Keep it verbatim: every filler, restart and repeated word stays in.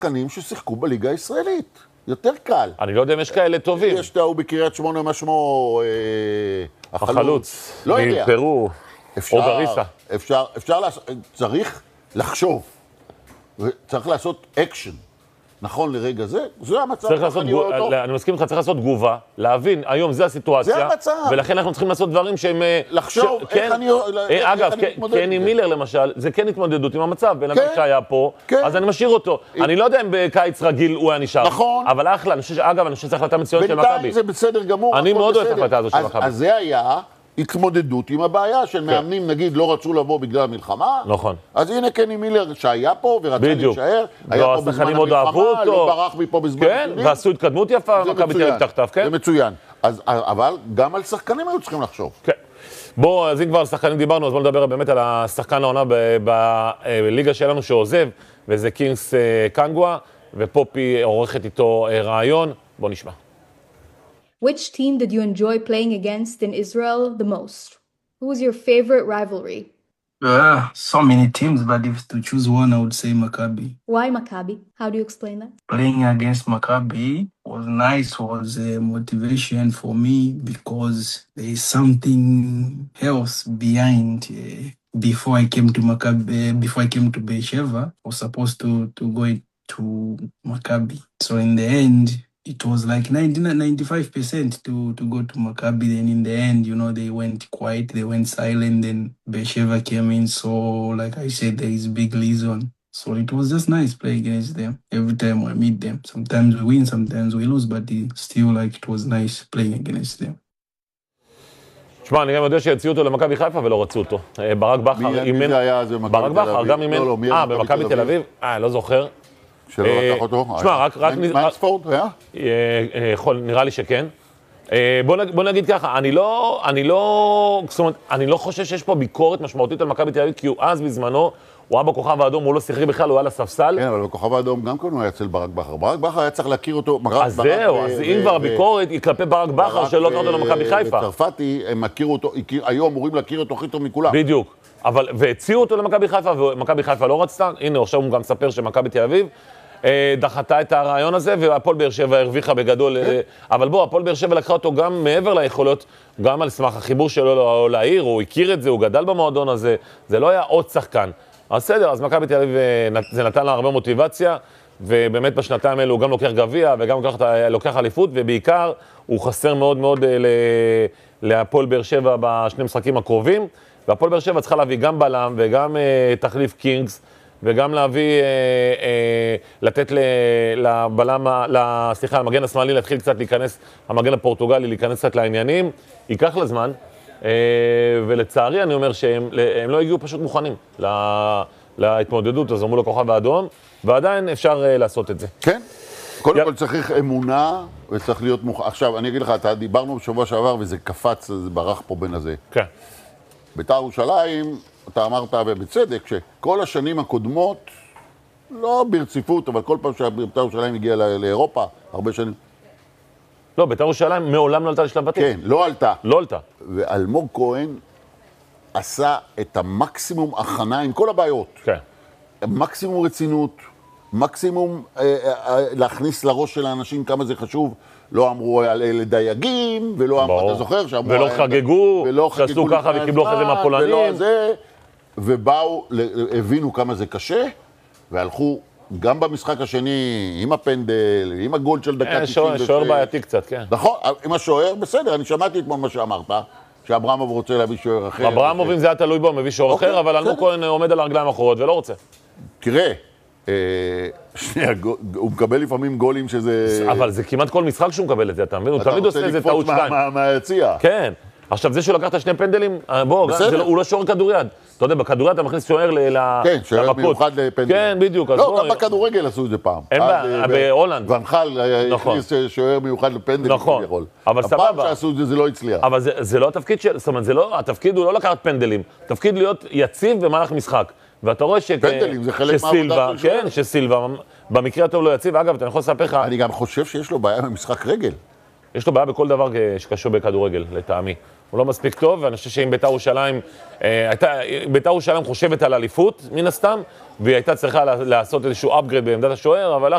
שחקנים ששיחקו בליגה הישראלית. יותר קל. אני לא יודע אם יש כאלה טובים. יש תאו בקריית שמונה, מה שמו, אה, החלוץ. לא יודע. מפרו, או בריסה. אפשר, אפשר, צריך לחשוב. צריך לעשות אקשן. נכון לרגע זה, זה המצב. צריך לעשות, אני מסכים לך, צריך לעשות תגובה, להבין, היום זה הסיטואציה. זה המצב. ולכן אנחנו צריכים לעשות דברים שהם... לחשוב איך אני אגב, קני מילר למשל, זה כן התמודדות עם המצב, בין אדם שהיה פה, אז אני משאיר אותו. אני לא יודע אם בקיץ רגיל הוא היה נשאר. נכון. אבל אחלה, אגב, אני חושב שצריך להחלטה מצוינת של מכבי. בינתיים זה בסדר גמור. אני מאוד אוהב את ההחלטה הזו של מכבי. אז זה היה התמודדות עם הבעיה של מאמנים, נגיד, לא רצו לבוא בגלל המלחמה. נכון. אז הנה קני מילר שהיה פה ורצה להישאר. היה פה בזמן המלחמה, לא ברח מפה בזמן כן, ועשו התקדמות יפה, מכבי תל אביב תחתיו, כן? זה מצוין. אבל גם על שחקנים היו צריכים לחשוב. כן. בוא, אז אם כבר על שחקנים דיברנו, אז בוא נדבר באמת על השחקן העונה בליגה שלנו שעוזב, וזה קינגס קנגווה, ופופי עורכת איתו רעיון. בוא נשמע. Which team did you enjoy playing against in Israel the most? Who was your favorite rivalry? Uh, so many teams, but if to choose one, I would say Maccabi. Why Maccabi? How do you explain that? Playing against Maccabi was nice, was a motivation for me because there is something else behind. Uh, before I came to Maccabi, uh, before I came to Beersheva, I was supposed to, to go to Maccabi. So in the end, it was like ninety, ninety-five percent to, to go to Maccabi. Then in the end, you know, they went quiet, they went silent. Then Beersheva came in. So, like I said, there is big reason. So it was just nice playing against them. Every time I meet them, sometimes we win, sometimes we lose, but still, like, it was nice playing against them. תשמע, אני גם יודע שיציאו אותו למכבי חיפה ולא רצו אותו. ברק בכר, מי זה היה? זה מכבי תל אביב? ברק בכר, גם אם... אה, במכבי תל אביב? אה, לא זוכר. שלא לקח אותו? תשמע, רק... מיינספורד, היה? יכול, נראה לי שכן. בוא נגיד ככה, אני לא... אני לא... זאת אומרת, אני לא חושב שיש פה ביקורת משמעותית על מכבי תל אביב, כי הוא אז בזמנו, הוא היה בכוכב האדום, הוא לא שיחק בכלל, הוא היה לספסל. כן, אבל בכוכב האדום גם כן הוא היה אצל ברק בכר. ברק בכר היה צריך להכיר אותו... אז זהו, אז אם כבר הביקורת היא כלפי ברק בכר, שלא לקח אותו למכבי חיפה. בצרפתי, הם הכירו אותו, היו אמורים להכיר אותו הכי טוב מכולם. בדיוק. אבל, והציעו אותו למכבי חיפה, ומכבי חיפה לא רצתה. הנה, עכשיו הוא גם מספר שמכבי תל אביב דחתה את הרעיון הזה, והפועל באר שבע הרוויחה בגדול. אבל בוא, הפועל באר שבע לקחה אותו גם מעבר ליכולות, גם על סמך החיבור שלו לעיר, הוא הכיר את זה, הוא גדל במועדון הזה, זה לא היה עוד שחקן. אז בסדר, אז מכבי תל אביב זה נתן לה הרבה מוטיבציה, ובאמת בשנתיים האלו הוא גם לוקח גביע, וגם לוקח אליפות, ובעיקר הוא חסר מאוד מאוד להפועל באר שבע בשני משחקים הקרובים, והפועל באר שבע צריכה להביא גם בלם וגם תחליף קינגס, וגם להביא, אה, אה, לתת לבלם, סליחה, המגן השמאלי להתחיל קצת להיכנס, המגן הפורטוגלי להיכנס קצת לעניינים, ייקח לזמן, אה, ולצערי אני אומר שהם הם לא הגיעו פשוט מוכנים לה, להתמודדות הזו מול הכוכב האדום, ועדיין אפשר אה, לעשות את זה. כן, קודם י... כל צריך אמונה וצריך להיות מוכן. עכשיו, אני אגיד לך, אתה דיברנו בשבוע שעבר וזה קפץ, זה ברח פה בין הזה. כן. בית"ר ירושלים, אתה אמרת ובצדק שכל השנים הקודמות, לא ברציפות, אבל כל פעם שבית"ר ירושלים הגיעה לאירופה, הרבה שנים. לא, בית"ר ירושלים מעולם לא עלתה לשלב בתים. כן, לא עלתה. לא עלתה. ואלמוג כהן עשה את המקסימום הכנה עם כל הבעיות. כן. מקסימום רצינות, מקסימום אה, אה, להכניס לראש של האנשים כמה זה חשוב. לא אמרו על אלה דייגים, ולא אמרו, אתה זוכר? ולא חגגו, שעשו ככה וקיבלו אחרי זה מהפולנים. ולא זה, ובאו, הבינו כמה זה קשה, והלכו גם במשחק השני, עם הפנדל, עם הגול של דקה תשעים ושש. שוער בעייתי קצת, כן. נכון, עם השוער, בסדר, אני שמעתי אתמול מה שאמרת, שאברמוב רוצה להביא שוער אחר. אברמוב, אם זה היה תלוי בו, מביא שוער אחר, אבל אלמוג כהן עומד על הרגליים האחוריות ולא רוצה. תראה, שנייה, הוא מקבל לפעמים גולים שזה... אבל זה כמעט כל משחק שהוא מקבל את זה, אתה מבין? הוא תמיד עושה איזה טעות שתיים. אתה רוצה לקפוץ מהיציאה. כן. עכשיו, זה שהוא לקח את שני פנדלים, בוא, הוא לא שוער כדוריד. אתה יודע, בכדוריד אתה מכניס שוער למפות. כן, שוער מיוחד לפנדלים. כן, בדיוק. לא, גם בכדורגל עשו את זה פעם. אין בעיה, בהולנד. ונחל הכניס שוער מיוחד לפנדלים. נכון. אבל סבבה. הפעם שעשו את זה, זה לא הצליח. אבל זה לא התפקיד של... זאת אומרת, התפקיד הוא לא לקחת פנדלים. התפקיד להיות יציב במהלך משחק. ואתה רואה ש... פנדלים, זה חלק מהעבודה של שוער. כן, שסילבה, במקרה הטוב לא יציב. אגב, אתה יכול לספר לך... אני גם חושב שיש לו בעיה במשחק רגל. יש לו בעיה בכל דבר שקשור בכדורגל, לטעמי. הוא לא מספיק טוב, ואני חושב שאם בית"ר ירושלים, בית"ר ירושלים חושבת על אליפות, מן הסתם, והיא הייתה צריכה לעשות איזשהו upgrade בעמדת השוער, אבל